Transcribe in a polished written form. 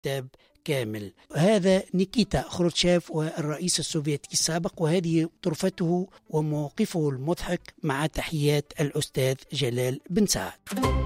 كتاب كامل. هذا نيكيتا خروتشيف والرئيس السوفيتي السابق، وهذه طرفته وموقفه المضحك، مع تحيات الأستاذ جلال بن سعد.